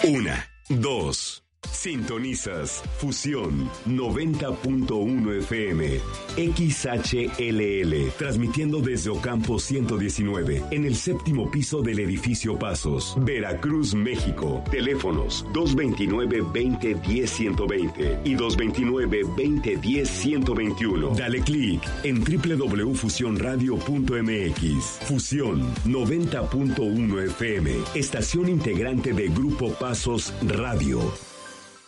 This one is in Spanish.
Una, dos. Sintonizas Fusión 90.1 FM XHLL, transmitiendo desde Ocampo 119 en el séptimo piso del edificio Pasos, Veracruz, México. Teléfonos 229-2010-120 y 229-2010-121. Dale clic en www.fusionradio.mx. Fusión 90.1 FM, estación integrante de Grupo Pasos Radio.